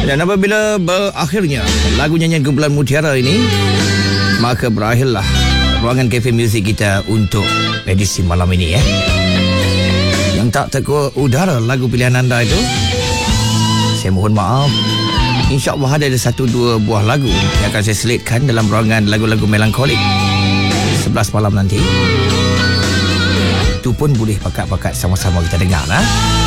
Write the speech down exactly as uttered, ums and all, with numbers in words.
Dan apabila berakhirnya lagu nyanyian Kumpulan Mutiara ini, maka berakhirlah ruangan Cafe Music kita untuk edisi malam ini ya. Yang tak terkeluar udara lagu pilihan anda itu, saya mohon maaf. InsyaAllah ada satu dua buah lagu yang akan saya selitkan dalam ruangan lagu-lagu melankolik sebelas malam nanti. Itu pun boleh pakat-pakat sama-sama kita dengar lah.